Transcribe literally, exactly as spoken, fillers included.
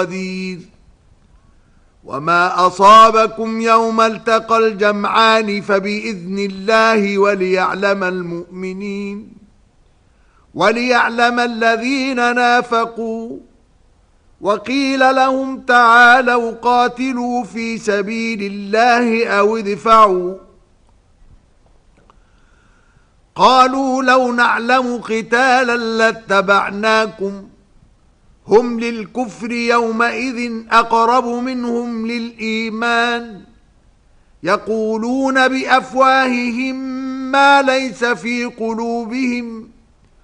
قدير. وما أصابكم يوم التقى الجمعان فبإذن الله وليعلم المؤمنين وليعلم الذين نافقوا. وقيل لهم تعالوا قاتلوا في سبيل الله أو ادفعوا، قالوا لو نعلم قتالا لاتبعناكم هم للكفر يومئذ أقرب منهم للإيمان يقولون بأفواههم ما ليس في قلوبهم